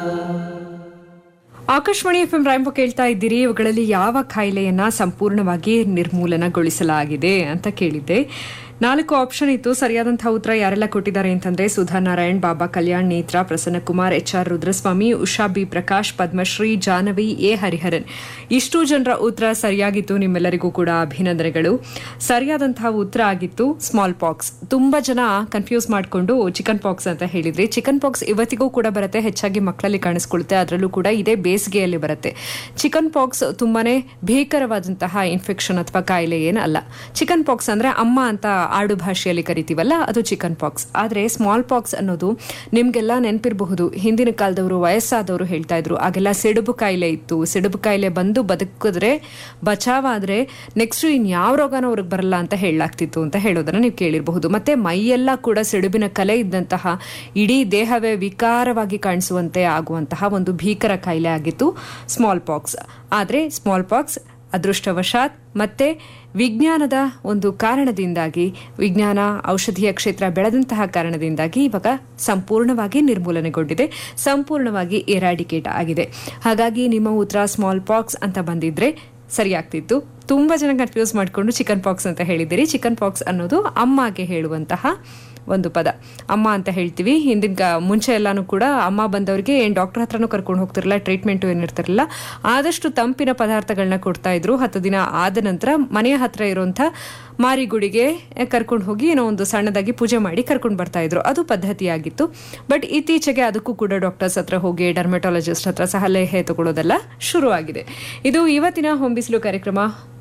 Akashvani FM ರಾಯಂಬ ಕೇಳ್ತಾ ಇದ್ದೀರಿ. ಇವುಗಳಲ್ಲಿ ಯಾವ ಕಾಯಿಲೆಯನ್ನ ಸಂಪೂರ್ಣವಾಗಿ ನಿರ್ಮೂಲನಗೊಳಿಸಲಾಗಿದೆ ಅಂತ ಕೇಳಿದ್ದೆ. 4 ಆಪ್ಷನ್ ಇತ್ತು. ಸರಿಯಾದಂತಹ ಉತ್ತರ ಯಾರೆಲ್ಲ ಕೊಟ್ಟಿದ್ದಾರೆ ಅಂತಂದ್ರೆ ಸುಧಾ ನಾರಾಯಣ್, ಬಾಬಾ ಕಲ್ಯಾಣ್, ನೇತ್ರ, Prasannakumar, HR Rudraswamy, Usha B Prakash, Padmashri, Jahnavi, A Hariharan. ಇಷ್ಟು ಜನರ ಉತ್ತರ ಸರಿಯಾಗಿತ್ತು. ನಿಮ್ಮೆಲ್ಲರಿಗೂ ಕೂಡ ಅಭಿನಂದನೆಗಳು. ಸರಿಯಾದಂತಹ ಉತ್ತರ ಆಗಿತ್ತು ಸ್ಮಾಲ್ ಪಾಕ್ಸ್. ತುಂಬಾ ಜನ ಕನ್ಫ್ಯೂಸ್ ಮಾಡಿಕೊಂಡು ಚಿಕನ್ ಪಾಕ್ಸ್ ಅಂತ ಹೇಳಿದ್ರಿ. ಚಿಕನ್ ಪಾಕ್ಸ್ ಇವತ್ತಿಗೂ ಕೂಡ ಬರುತ್ತೆ, ಹೆಚ್ಚಾಗಿ ಮಕ್ಕಳಲ್ಲಿ ಕಾಣಿಸ್ಕೊಳುತ್ತೆ. ಅದರಲ್ಲೂ ಕೂಡ ಇದೇ ಬೇಸಿಗೆಯಲ್ಲಿ ಬರುತ್ತೆ. ಚಿಕನ್ ಪಾಕ್ಸ್ ತುಂಬಾನೇ ಭೀಕರವಾದಂತಹ ಇನ್ಫೆಕ್ಷನ್ ಅಥವಾ ಕಾಯಿಲೆ ಏನಲ್ಲ. ಚಿಕನ್ ಪಾಕ್ಸ್ ಅಂದ್ರೆ ಅಮ್ಮ ಅಂತ ಆಡು ಭಾಷೆಯಲ್ಲಿ ಕರಿತೀವಲ್ಲ, ಅದು ಚಿಕನ್ ಪಾಕ್ಸ್. ಆದ್ರೆ ಸ್ಮಾಲ್ ಪಾಕ್ಸ್ ಅನ್ನೋದು ನಿಮ್ಗೆಲ್ಲ ನೆನಪಿರಬಹುದು. ಹಿಂದಿನ ಕಾಲದವರು, ವಯಸ್ಸಾದವರು ಹೇಳ್ತಾ ಇದ್ರು, ಆಗೆಲ್ಲ ಸಿಡುಬು ಕಾಯಿಲೆ ಇತ್ತು. ಸಿಡುಬು ಕಾಯಿಲೆ ಬಂದು ಬದುಕಿದ್ರೆ, ಬಚಾವಾದ್ರೆ ನೆಕ್ಸ್ಟ್ ಇನ್ಯಾವ ರೋಗನೂ ಅವ್ರಿಗೆ ಬರಲ್ಲ ಅಂತ ಹೇಳಲಾಗ್ತಿತ್ತು ಅಂತ ಹೇಳೋದನ್ನ ನೀವು ಕೇಳಿರಬಹುದು. ಮತ್ತೆ ಮೈಯೆಲ್ಲ ಕೂಡ ಸಿಡುಬಿನ ಕಲೆ ಇದ್ದಂತಹ, ಇಡೀ ದೇಹವೇ ವಿಕಾರವಾಗಿ ಕಾಣಿಸುವಂತೆ ಆಗುವಂತಹ ಒಂದು ಭೀಕರ ಕಾಯಿಲೆ ಆಗಿತ್ತು ಸ್ಮಾಲ್ ಪಾಕ್ಸ್. ಆದ್ರೆ ಸ್ಮಾಲ್ ಪಾಕ್ಸ್ ಅದೃಷ್ಟವಶಾತ್ ಮತ್ತೆ ವಿಜ್ಞಾನದ ಒಂದು ಕಾರಣದಿಂದಾಗಿ, ವಿಜ್ಞಾನ ಔಷಧೀಯ ಕ್ಷೇತ್ರ ಬೆಳೆದಂತಹ ಕಾರಣದಿಂದಾಗಿ ಇವಾಗ ಸಂಪೂರ್ಣವಾಗಿ ನಿರ್ಮೂಲನೆಗೊಂಡಿದೆ, ಸಂಪೂರ್ಣವಾಗಿ ಎರಾಡಿಕೇಟ್ ಆಗಿದೆ. ಹಾಗಾಗಿ ನಿಮ್ಮ ಉತ್ತರ ಸ್ಮಾಲ್ ಪಾಕ್ಸ್ ಅಂತ ಬಂದಿದ್ರೆ ಸರಿಯಾಗ್ತಿತ್ತು. ತುಂಬಾ ಜನ ಕನ್ಫ್ಯೂಸ್ ಮಾಡಿಕೊಂಡು ಚಿಕನ್ ಪಾಕ್ಸ್ ಅಂತ ಹೇಳಿದಿರಿ. ಚಿಕನ್ ಪಾಕ್ಸ್ ಅನ್ನೋದು ಅಮ್ಮಗೆ ಹೇಳುವಂತಹ ಒಂದು ಪದ. ಅಮ್ಮ ಅಂತ ಹೇಳ್ತೀವಿ. ಹಿಂದಿನ ಮುಂಚೆ ಎಲ್ಲಾನು ಕೂಡ ಅಮ್ಮ ಬಂದವರಿಗೆ ಏನ್ ಡಾಕ್ಟರ್ ಹತ್ರನೂ ಕರ್ಕೊಂಡು ಹೋಗ್ತಿರಲಿಲ್ಲ, ಟ್ರೀಟ್ಮೆಂಟ್ ಏನಿರ್ತಿರಲಿಲ್ಲ. ಆದಷ್ಟು ತಂಪಿನ ಪದಾರ್ಥಗಳನ್ನ ಕೊಡ್ತಾ ಇದ್ರು. 10 ದಿನ ಆದ ನಂತರ ಮನೆಯ ಹತ್ರ ಇರುವಂತ ಮಾರಿಗುಡಿಗೆ ಕರ್ಕೊಂಡು ಹೋಗಿ ಏನೋ ಒಂದು ಸಣ್ಣದಾಗಿ ಪೂಜೆ ಮಾಡಿ ಕರ್ಕೊಂಡು ಬರ್ತಾ ಇದ್ರು. ಅದು ಪದ್ಧತಿಯಾಗಿತ್ತು. ಬಟ್ ಇತ್ತೀಚೆಗೆ ಅದಕ್ಕೂ ಕೂಡ ಡಾಕ್ಟರ್ಸ್ ಹತ್ರ ಹೋಗಿ, ಡರ್ಮೆಟಾಲಜಿಸ್ಟ್ ಹತ್ರ ಸಲಹೆ ತಗೊಳ್ಳೋದೆಲ್ಲ ಶುರುವಾಗಿದೆ. ಇದು ಇವತ್ತಿನ ಹೊಂಬಿಸಿಲು ಕಾರ್ಯಕ್ರಮ.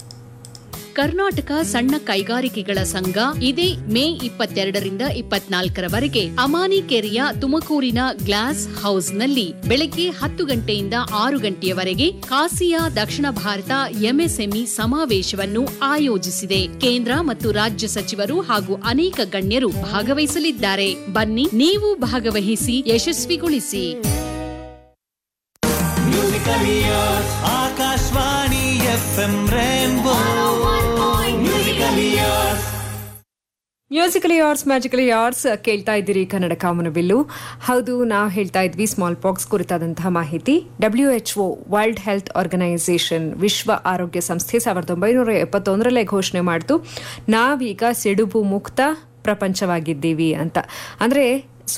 ಕರ್ನಾಟಕ ಸಣ್ಣ ಕೈಗಾರಿಕೆಗಳ ಸಂಘ ಇದೇ ಮೇ 22ರಿಂದ 24ರವರೆಗೆ ಅಮಾನಿಕೆರೆಯ ತುಮಕೂರಿನ ಗ್ಲಾಸ್ ಹೌಸ್ನಲ್ಲಿ ಬೆಳಗ್ಗೆ 10 ಗಂಟೆಯಿಂದ 6 ಗಂಟೆಯವರೆಗೆ ಕಾಸಿಯಾ ದಕ್ಷಿಣ ಭಾರತ ಎಂಎಸ್ಎಂಇ ಸಮಾವೇಶವನ್ನು ಆಯೋಜಿಸಿದೆ. ಕೇಂದ್ರ ಮತ್ತು ರಾಜ್ಯ ಸಚಿವರು ಹಾಗೂ ಅನೇಕ ಗಣ್ಯರು ಭಾಗವಹಿಸಲಿದ್ದಾರೆ. ಬನ್ನಿ, ನೀವು ಭಾಗವಹಿಸಿ ಯಶಸ್ವಿಗೊಳಿಸಿ. Akashvani FM rainbow musically ಯಾರ್ಸ್, magically ಯಾರ್ಸ್ ಕೇಳ್ತಾ ಇದ್ದೀರಿ. ಕನ್ನಡ ಕಾಮನಬಿಲ್ಲು. ಹೌದು, ನಾವು ಹೇಳ್ತಾ ಇದ್ವಿ ಸ್ಮಾಲ್ ಪಾಕ್ಸ್ ಕುರಿತಾದಂತಹ ಮಾಹಿತಿ. WHO ವರ್ಲ್ಡ್ ಹೆಲ್ತ್ ಆರ್ಗನೈಸೇಷನ್, ವಿಶ್ವ ಆರೋಗ್ಯ ಸಂಸ್ಥೆ 1971ರಲ್ಲೇ ಘೋಷಣೆ ಮಾಡಿತು, ನಾವೀಗ ಸಿಡುಬು ಮುಕ್ತ ಪ್ರಪಂಚವಾಗಿದ್ದೀವಿ ಅಂತ. ಅಂದ್ರೆ